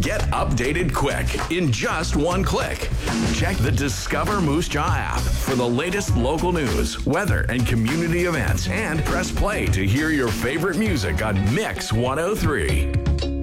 Get updated quick in just one click. Check the Discover Moose Jaw app for the latest local news, weather, and community events, and press play to hear your favorite music on Mix 103.